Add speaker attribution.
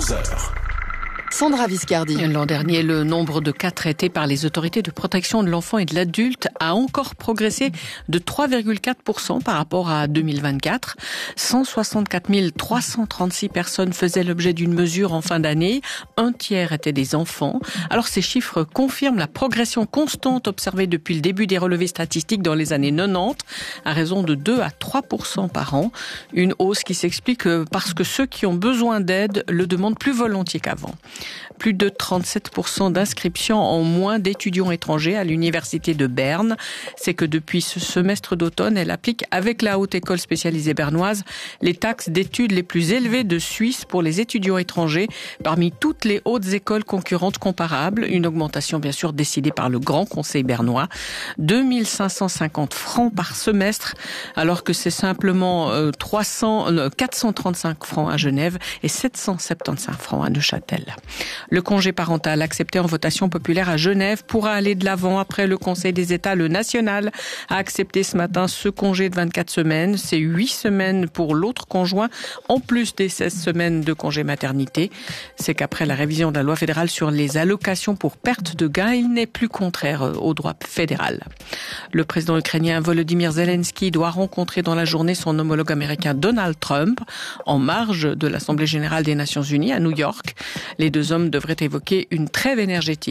Speaker 1: 11h.
Speaker 2: Sandra Viscardi.
Speaker 3: L'an dernier, le nombre de cas traités par les autorités de protection de l'enfant et de l'adulte a encore progressé de 3,4% par rapport à 2024. 164 336 personnes faisaient l'objet d'une mesure en fin d'année. Un tiers étaient des enfants. Alors ces chiffres confirment la progression constante observée depuis le début des relevés statistiques dans les années 90, à raison de 2 à 3% par an. Une hausse qui s'explique parce que ceux qui ont besoin d'aide le demandent plus volontiers qu'avant. Plus de 37% d'inscriptions en moins d'étudiants étrangers à l'université de Berne. C'est que depuis ce semestre d'automne, elle applique avec la Haute École spécialisée bernoise les taxes d'études les plus élevées de Suisse pour les étudiants étrangers parmi toutes les hautes écoles concurrentes comparables. Une augmentation bien sûr décidée par le Grand Conseil bernois. 2550 francs par semestre alors que c'est simplement 435 francs à Genève et 775 francs à Neuchâtel. Le congé parental accepté en votation populaire à Genève pourra aller de l'avant après le Conseil des États. Le national a accepté ce matin ce congé de 24 semaines. C'est 8 semaines pour l'autre conjoint, en plus des 16 semaines de congé maternité. C'est qu'après la révision de la loi fédérale sur les allocations pour perte de gain, il n'est plus contraire au droit fédéral. Le président ukrainien Volodymyr Zelensky doit rencontrer dans la journée son homologue américain Donald Trump en marge de l'Assemblée générale des Nations unies à New York. Les deux hommes devraient évoquer une trêve énergétique.